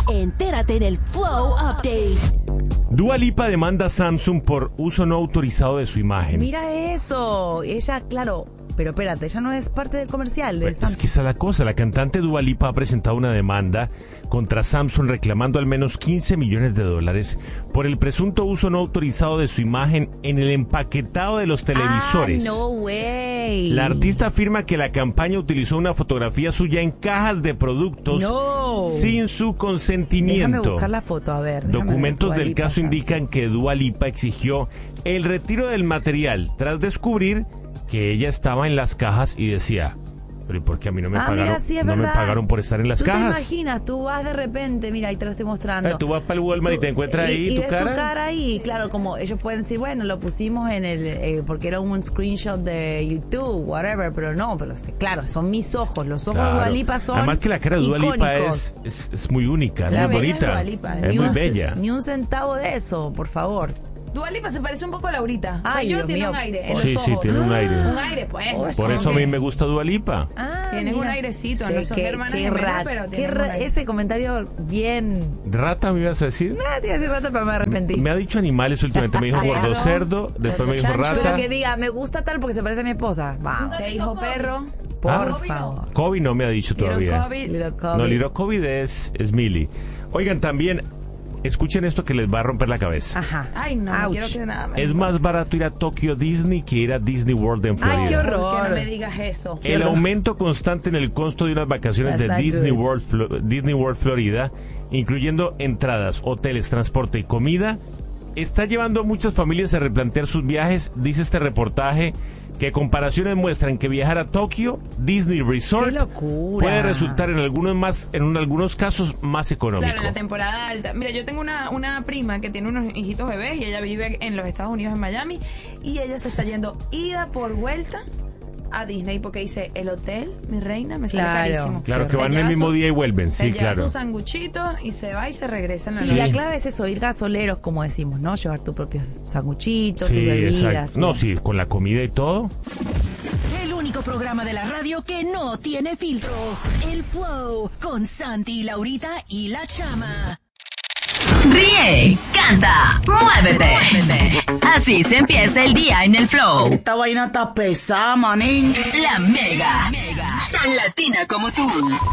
Entérate en el Flow Update. Dua Lipa demanda a Samsung por uso no autorizado de su imagen. Mira eso. Ella, claro, pero espérate, ella no es parte del comercial de Pues Samsung. es que esa es la cosa. La cantante Dua Lipa ha presentado una demanda contra Samsung reclamando al menos $15 millones por el presunto uso no autorizado de su imagen en el empaquetado de los televisores. No way. La artista afirma que la campaña utilizó una fotografía suya en cajas de productos sin su consentimiento. Déjame buscar la foto, a ver. Documentos Dua del Lipa, caso Samsung. indican que Dua Lipa exigió el retiro del material tras descubrir que ella estaba en las cajas y decía, pero ¿y por qué a mí no me pagaron? Mira, sí, es no me verdad. pagaron por estar en las ¿Tú te cajas. imaginas? Tú vas de repente, mira, ahí te lo estoy mostrando. Tú vas para el Walmart y te encuentras ahí y tu ves cara. tu cara ahí, claro, como ellos pueden decir, bueno, lo pusimos en el, porque era un screenshot de YouTube, whatever, pero no, pero claro, son mis ojos, los ojos de Dua Lipa son Además que la cara de Dua Lipa icónicos. es muy única, La es muy bella es bonita, Dua Lipa, es muy bella. Ni un centavo de eso, por favor. Dua Lipa se parece un poco a Laurita. Ay, Yo Dios tiene mío. un aire en Sí, los sí, ojos. tiene un aire. Un aire, pues. Por eso a mí me gusta Dua Lipa. Tienes un airecito, no son hermanas gemelas, pero tienen un aire. ese comentario bien. ¿Rata me ibas a decir? Te iba a decir rata, pero me arrepentí. Me ha dicho animales últimamente, me dijo Cerdo, gordo cerdo, después me dijo chancho. rata. Pero que diga, me gusta tal porque se parece a mi esposa. Vamos, Te dijo perro. por favor. Kobe no me ha dicho Little todavía. Kobe. Little Kobe. No, Little Kobe es Millie. Oigan, también, escuchen esto que les va a romper la cabeza. Ajá. Ay, no, no Ouch. quiero que nada me Es más barato ir a Tokyo Disney que ir a Disney World en Florida. Ay, qué horror. ¿Por qué no me digas eso? El aumento constante en el costo de unas vacaciones That's de not Disney good. World Florida, incluyendo entradas, hoteles, transporte y comida, está llevando a muchas familias a replantear sus viajes, dice este reportaje, que comparaciones muestran que viajar a Tokyo Disney Resort ¡Qué locura! puede resultar en algunos casos más económico. Claro, en la temporada alta. Mira, yo tengo una prima que tiene unos hijitos bebés y ella vive en los Estados Unidos, en Miami, y ella se está yendo ida por vuelta a Disney porque dice, el hotel, mi reina, me sale Claro. carísimo. Claro, que Se van el lleva mismo su- día y vuelven, Se sí, lleva claro. sus sanguchitos y se va y se regresa en la Y noche. la clave es eso, ir gasoleros, como decimos, ¿no? Llevar tus propios sanguchitos, tus Sí, bebidas. exacto. No, sí, con la comida y todo. El único programa de la radio que no tiene filtro. El Flow con Santi, Laurita y La Chama. Ríe, canta, muévete. Así se empieza el día en el Flow. Esta vaina está pesada, manín. La Mega. Tan latina como tú.